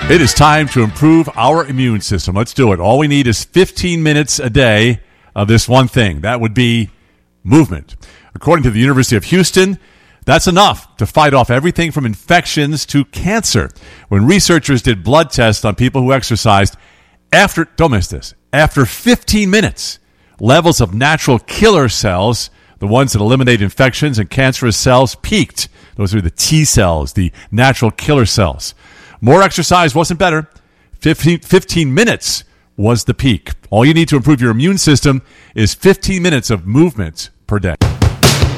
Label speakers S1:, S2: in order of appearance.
S1: It is time to improve our immune system. Let's do it. All we need is 15 minutes a day of this one thing. That would be movement. According to the University of Houston, that's enough to fight off everything from infections to cancer. When researchers did blood tests on people who exercised don't miss this, after 15 minutes, levels of natural killer cells, the ones that eliminate infections and cancerous cells, peaked. Those are the T cells, the natural killer cells. More exercise wasn't better. 15 minutes was the peak. All you need to improve your immune system is 15 minutes of movement per day.